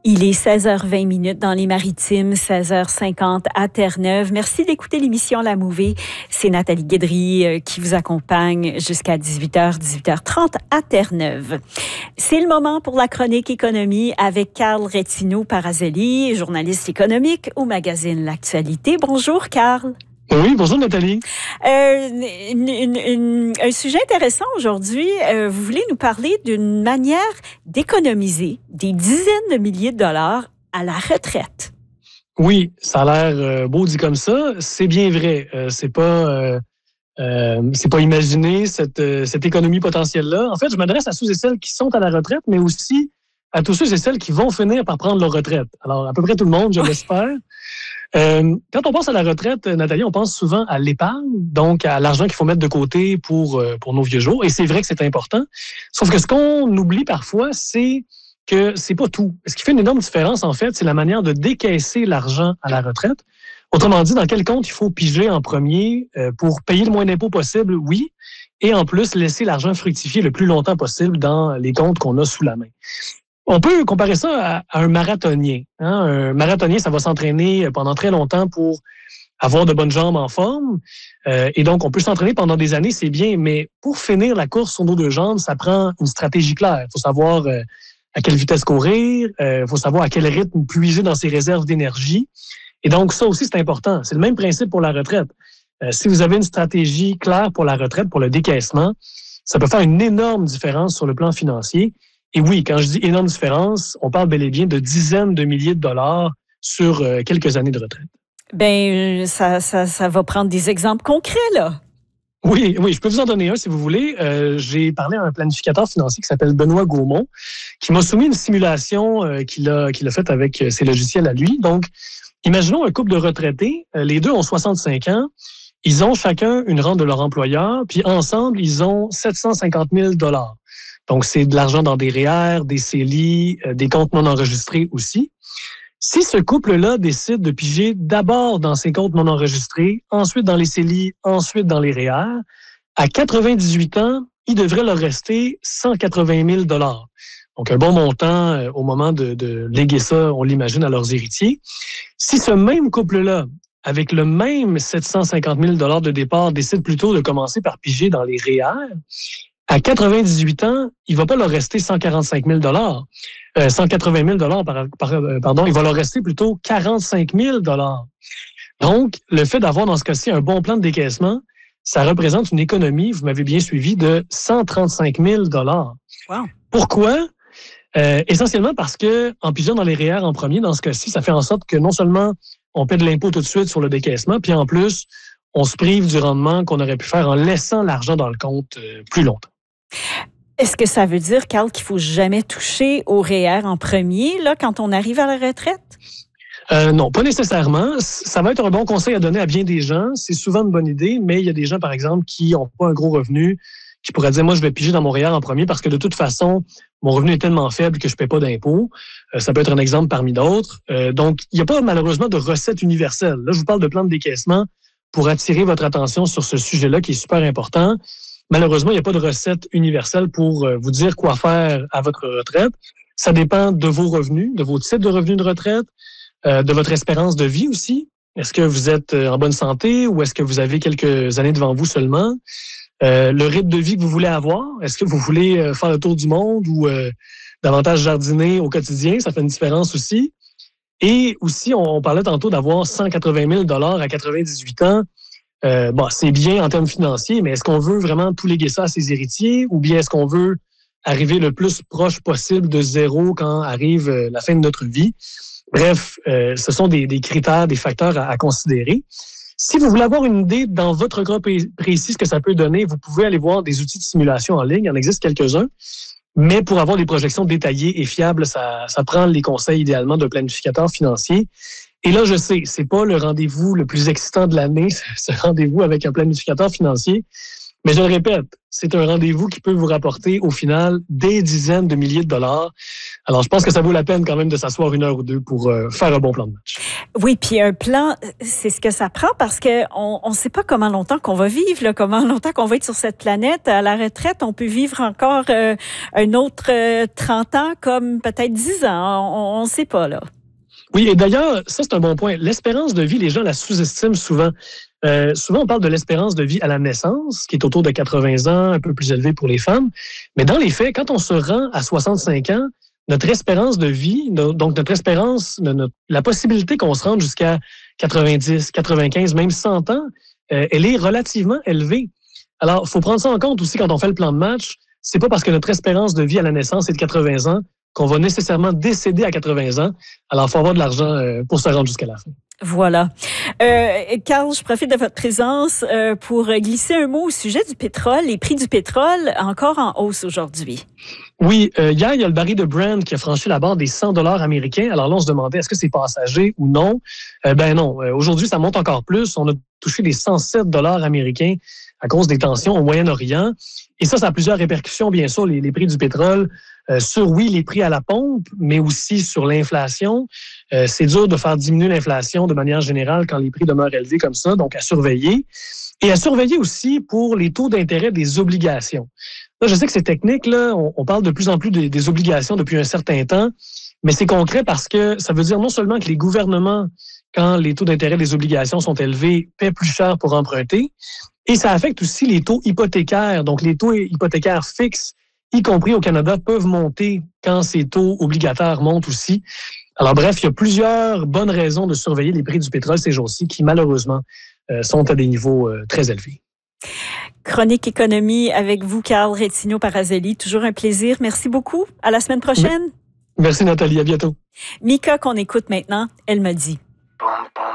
Il est 16h20 dans les Maritimes, 16h50 à Terre-Neuve. Merci d'écouter l'émission La Mouvée. C'est Nathalie Guédry qui vous accompagne jusqu'à 18h, 18h30 à Terre-Neuve. C'est le moment pour la chronique économie avec Carl Retino-Parazelli, journaliste économique au magazine L'Actualité. Bonjour, Carl. Oui, bonjour Nathalie. Un sujet intéressant aujourd'hui. Vous voulez nous parler d'une manière d'économiser des dizaines de milliers de dollars à la retraite. Oui, ça a l'air beau dit comme ça. C'est bien vrai. C'est pas imaginé cette économie potentielle-là. En fait, je m'adresse à ceux et celles qui sont à la retraite, mais aussi à tous ceux et celles qui vont finir par prendre leur retraite. Alors, à peu près tout le monde, je l'espère. Quand on pense à la retraite, Nathalie, on pense souvent à l'épargne, donc à l'argent qu'il faut mettre de côté pour nos vieux jours. Et c'est vrai que c'est important. Sauf que ce qu'on oublie parfois, c'est que c'est pas tout. Ce qui fait une énorme différence, en fait, c'est la manière de décaisser l'argent à la retraite. Autrement dit, dans quel compte il faut piger en premier pour payer le moins d'impôts possible, oui, et en plus laisser l'argent fructifier le plus longtemps possible dans les comptes qu'on a sous la main. On peut comparer ça à un marathonien. Un marathonien, ça va s'entraîner pendant très longtemps pour avoir de bonnes jambes en forme. Et donc, on peut s'entraîner pendant des années, c'est bien, mais pour finir la course sur nos deux jambes, ça prend une stratégie claire. Il faut savoir à quelle vitesse courir, il faut savoir à quel rythme puiser dans ses réserves d'énergie. Et donc, ça aussi, c'est important. C'est le même principe pour la retraite. Si vous avez une stratégie claire pour la retraite, pour le décaissement, ça peut faire une énorme différence sur le plan financier. Et oui, quand je dis énorme différence, on parle bel et bien de dizaines de milliers de dollars sur quelques années de retraite. Bien, ça va prendre des exemples concrets, là. Oui, je peux vous en donner un si vous voulez. J'ai parlé à un planificateur financier qui s'appelle Benoît Gaumont, qui m'a soumis une simulation qu'il a faite avec ses logiciels à lui. Donc, imaginons un couple de retraités. Les deux ont 65 ans. Ils ont chacun une rente de leur employeur, puis ensemble, ils ont 750 000 dollars. Donc, c'est de l'argent dans des REER, des CELI, des comptes non enregistrés aussi. Si ce couple-là décide de piger d'abord dans ces comptes non enregistrés, ensuite dans les CELI, ensuite dans les REER, à 98 ans, il devrait leur rester 180 000 dollars. Donc, un bon montant au moment de léguer ça, on l'imagine, à leurs héritiers. Si ce même couple-là, avec le même 750 000 dollars de départ, décide plutôt de commencer par piger dans les REER, à 98 ans, il ne va pas leur rester 145 000 180 000 pardon, il va leur rester plutôt 45 000 Donc, le fait d'avoir dans ce cas-ci un bon plan de décaissement, ça représente une économie, vous m'avez bien suivi, de 135 000 Wow. Pourquoi? Essentiellement parce que en pigeant dans les REER en premier, dans ce cas-ci, ça fait en sorte que non seulement on paie de l'impôt tout de suite sur le décaissement, puis en plus, on se prive du rendement qu'on aurait pu faire en laissant l'argent dans le compte plus longtemps. Est-ce que ça veut dire, Carl, qu'il ne faut jamais toucher au REER en premier, là, quand on arrive à la retraite? Non, pas nécessairement. Ça va être un bon conseil à donner à bien des gens. C'est souvent une bonne idée, mais il y a des gens, par exemple, qui n'ont pas un gros revenu, qui pourraient dire, moi, je vais piger dans mon REER en premier parce que de toute façon, mon revenu est tellement faible que je ne paie pas d'impôts. Ça peut être un exemple parmi d'autres. Donc, il n'y a pas malheureusement de recette universelle. Là, je vous parle de plan de décaissement pour attirer votre attention sur ce sujet-là qui est super important. Malheureusement, il n'y a pas de recette universelle pour vous dire quoi faire à votre retraite. Ça dépend de vos revenus, de vos types de revenus de retraite, de votre espérance de vie aussi. Est-ce que vous êtes en bonne santé ou est-ce que vous avez quelques années devant vous seulement? Le rythme de vie que vous voulez avoir, est-ce que vous voulez faire le tour du monde ou davantage jardiner au quotidien? Ça fait une différence aussi. Et aussi, on parlait tantôt d'avoir 180 000 à 98 ans. C'est bien en termes financiers, mais est-ce qu'on veut vraiment tout léguer ça à ses héritiers ou bien est-ce qu'on veut arriver le plus proche possible de zéro quand arrive la fin de notre vie? Bref, ce sont des critères, des facteurs à considérer. Si vous voulez avoir une idée dans votre cas précis ce que ça peut donner, vous pouvez aller voir des outils de simulation en ligne. Il en existe quelques-uns. Mais pour avoir des projections détaillées et fiables, ça prend les conseils idéalement d'un planificateur financier. Et là, je sais, c'est pas le rendez-vous le plus excitant de l'année, ce rendez-vous avec un planificateur financier. Mais je le répète, c'est un rendez-vous qui peut vous rapporter au final des dizaines de milliers de dollars. Alors, je pense que ça vaut la peine quand même de s'asseoir 1 heure ou 2 pour faire un bon plan de match. Oui, puis un plan, c'est ce que ça prend parce qu'on ne sait pas comment longtemps qu'on va vivre, là, comment longtemps qu'on va être sur cette planète. À la retraite, on peut vivre encore un autre 30 ans comme peut-être 10 ans. On ne sait pas, là. Oui, et d'ailleurs, ça, c'est un bon point. L'espérance de vie, les gens la sous-estiment souvent. Souvent, on parle de l'espérance de vie à la naissance, qui est autour de 80 ans, un peu plus élevée pour les femmes. Mais dans les faits, quand on se rend à 65 ans, notre espérance de vie, donc notre espérance, la possibilité qu'on se rende jusqu'à 90, 95, même 100 ans, elle est relativement élevée. Alors, il faut prendre ça en compte aussi quand on fait le plan de match. C'est pas parce que notre espérance de vie à la naissance est de 80 ans qu'on va nécessairement décéder à 80 ans. Alors, il faut avoir de l'argent pour se rendre jusqu'à la fin. Voilà. Carl, je profite de votre présence pour glisser un mot au sujet du pétrole. Les prix du pétrole encore en hausse aujourd'hui. Oui, hier, il y a le baril de Brent qui a franchi la barre des 100 $ américains. Alors là, on se demandait, est-ce que c'est passager ou non? Ben non. Aujourd'hui, ça monte encore plus. On a touché les 107 $ américains à cause des tensions au Moyen-Orient. Et ça a plusieurs répercussions, bien sûr, les prix du pétrole. Sur, oui, les prix à la pompe, mais aussi sur l'inflation. C'est dur de faire diminuer l'inflation de manière générale quand les prix demeurent élevés comme ça, donc à surveiller. Et à surveiller aussi pour les taux d'intérêt des obligations. Là, je sais que c'est technique, là, on parle de plus en plus des obligations depuis un certain temps, mais c'est concret parce que ça veut dire non seulement que les gouvernements, quand les taux d'intérêt des obligations sont élevés, paient plus cher pour emprunter, et ça affecte aussi les taux hypothécaires. Donc, les taux hypothécaires fixes, y compris au Canada, peuvent monter quand ces taux obligataires montent aussi. Alors bref, il y a plusieurs bonnes raisons de surveiller les prix du pétrole ces jours-ci qui, malheureusement, sont à des niveaux très élevés. Chronique économie avec vous, Carl Rétino-Parazelli. Toujours un plaisir. Merci beaucoup. À la semaine prochaine. Merci, Nathalie. À bientôt. Mika, qu'on écoute maintenant, elle me dit.